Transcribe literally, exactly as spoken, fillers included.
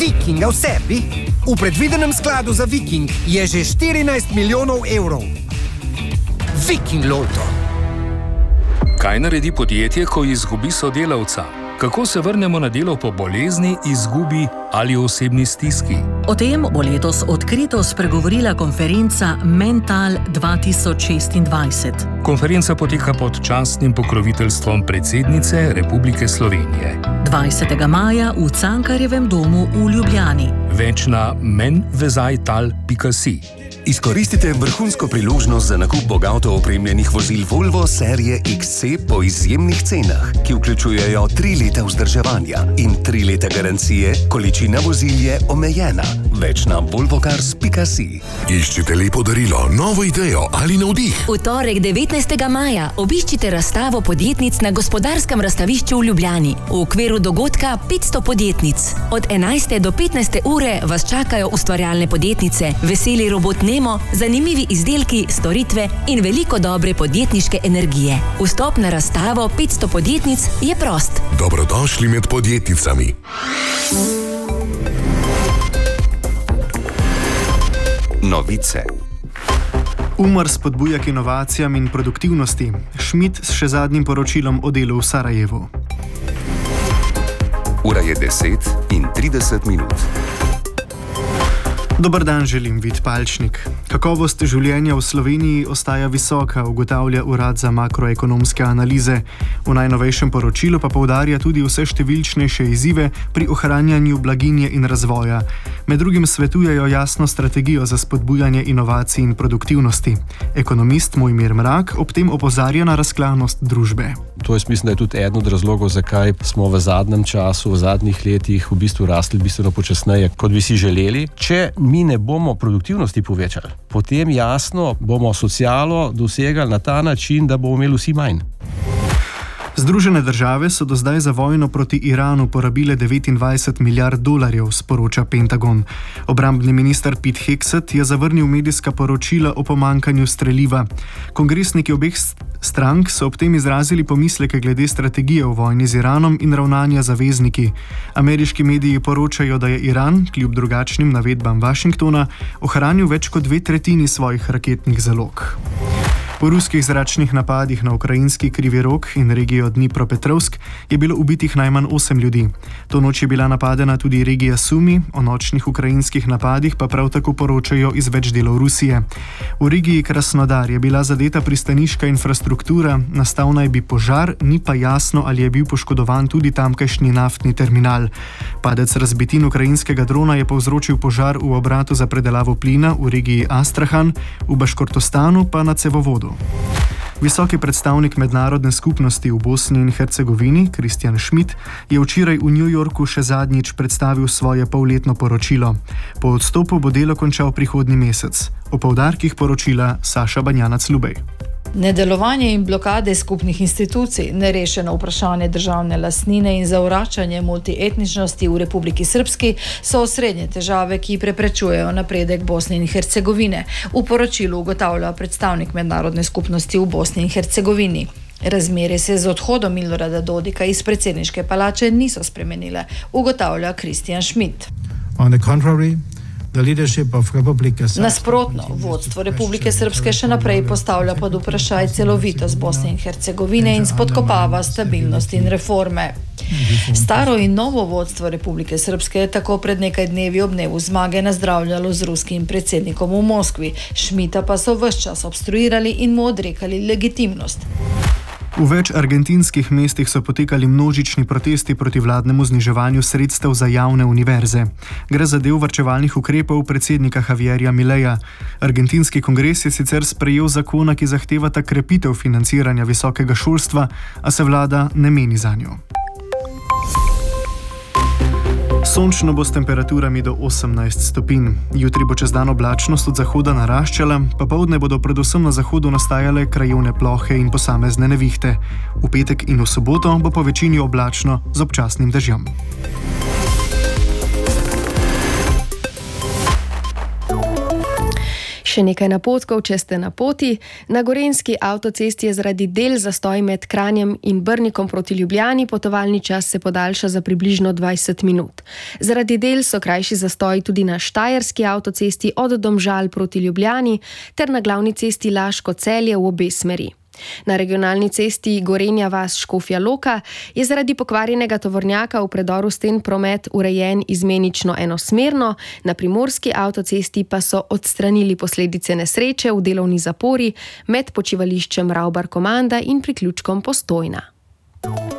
Vikinga v sebi? V predvidenem skladu za Viking je že štirinajst milijonov evrov. Viking Loto. Kaj naredi podjetje, ko izgubi sodelavca? Kako se vrnemo na delo po bolezni, izgubi ali osebni stiski? O tem bo letos odkrito spregovorila konferenca Mental dva tisoč šestindvajset. Konferenca poteka pod častnim pokroviteljstvom predsednice Republike Slovenije. dvajsetega maja v Cankarjevem domu v Ljubljani. Več na menvezajtal pika si. Izkoristite vrhunsko priložnost za nakup bogato opremljenih vozil Volvo serije iks ce po izjemnih cenah, ki vključujejo tri leta vzdrževanja in tri leta garancije, količina vozil je omejena. Več na volvocars pika si. Iščite lepo darilo, novo idejo ali navdih? V torek devetnajstega maja obiščite razstavo podjetnic na Gospodarskem razstavišču v Ljubljani. V okviru dogodka petsto podjetnic. Od enajste do petnajste ure vas čakajo ustvarjalne podjetnice, veseli robot Nemo, zanimivi izdelki, storitve in veliko dobre podjetniške energije. Vstop na razstavo petsto podjetnic je prost. Dobrodošli med podjetnicami. Novice. Umar spodbuja k inovacijam in produktivnosti. Schmidt s še zadnjim poročilom o delu v Sarajevu. Ura je deset in trideset minut. Dobar dan, želim, Vid Palčnik. Kakovost življenja v Sloveniji ostaja visoka, ugotavlja Urad za makroekonomske analize. V najnovejšem poročilu pa poudarja tudi vse številčnejše izzive pri ohranjanju blaginje in razvoja. Med drugim svetujejo jasno strategijo za spodbujanje inovacij in produktivnosti. Ekonomist Mojmir Mrak ob tem opozarja na razklanost družbe. To je, mislim, da je tudi eden od razlogov, zakaj smo v zadnjem času, v zadnjih letih v bistvu rasli bistveno počasneje, kot bi si želeli. Če mi ne bomo produktivnosti povečali, potem jasno bomo socialo dosegali na ta način, da bomo imeli vsi manj. Združene države so do zdaj za vojno proti Iranu porabile devetindvajset milijard dolarjev, sporoča Pentagon. Obrambni minister Pete Hegseth je zavrnil medijska poročila o pomankanju streliva. Kongresniki obeh strank so ob tem izrazili pomisleke glede strategije v vojni z Iranom in ravnanja zavezniki. Ameriški mediji poročajo, da je Iran, kljub drugačnim navedbam Washingtona, ohranil več kot dve tretjini svojih raketnih zalog. V ruskih zračnih napadih na ukrajinski Krivi Rog in regijo Dnipropetrovsk je bilo ubitih najmanj osem ljudi. To noč je bila napadena tudi regija Sumi, o nočnih ukrajinskih napadih pa prav tako poročajo iz več delov Rusije. V regiji Krasnodar je bila zadeta pristaniška infrastruktura, nastal naj bi požar, ni pa jasno, ali je bil poškodovan tudi tamkajšnji naftni terminal. Padec razbitin ukrajinskega drona je povzročil požar v obratu za predelavo plina v regiji Astrahan, v Baškortostanu pa na cevovodu. Visoki predstavnik mednarodne skupnosti v Bosni in Hercegovini, Christian Schmidt, je včeraj v New Yorku še zadnjič predstavil svoje polletno poročilo. Po odstopu bo delo končal prihodnji mesec. O poudarkih poročila Saša Banjanac-Lubej. Nedelovanje in blokade skupnih institucij, nerešeno vprašanje državne lastnine in zavračanje multietničnosti v Republiki Srpski so osrednje težave, ki preprečujejo napredek Bosne in Hercegovine. V poročilu ugotavlja predstavnik mednarodne skupnosti v Bosni in Hercegovini. Razmere se z odhodom Milorada Dodika iz predsedniške palače niso spremenile, ugotavlja Christian Schmidt. On the contrary, Nasprotno, vodstvo Republike Srpske še naprej postavlja pod vprašaj celovitost Bosne in Hercegovine in spodkopava stabilnost in reforme. Staro in novo vodstvo Republike Srpske je tako pred nekaj dnevi ob dnevu zmage nazdravljalo z ruskim predsednikom v Moskvi. Schmidta pa so ves čas obstruirali in mu odrekali legitimnost. V več argentinskih mestih so potekali množični protesti proti vladnemu zniževanju sredstev za javne univerze. Gre za del varčevalnih ukrepov predsednika Javierja Mileja. Argentinski kongres je sicer sprejel zakona, ki zahtevata krepitev financiranja visokega šolstva, a se vlada ne meni zanjo. Sončno bo s temperaturami do osemnajst stopinj. Jutri bo čez dan oblačnost od zahoda naraščala, popoldne bodo predvsem na zahodu nastajale krajevne plohe in posamezne nevihte. V petek in v soboto bo po večini oblačno z občasnim dežjem. Še nekaj napotkov, če ste na poti. Na Gorenjski avtocesti je zaradi del zastoj med Kranjem in Brnikom proti Ljubljani, potovalni čas se podaljša za približno dvajset minut. Zaradi del so krajši zastoji tudi na Štajerski avtocesti od Domžal proti Ljubljani ter na glavni cesti Laško-Celje v obe smeri. Na regionalni cesti Gorenja vas Škofja Loka je zaradi pokvarjenega tovornjaka v predoru sten promet urejen izmenično enosmerno, na primorski avtocesti pa so odstranili posledice nesreče v delovni zapori med počivališčem Ravbar Komanda in priključkom Postojna.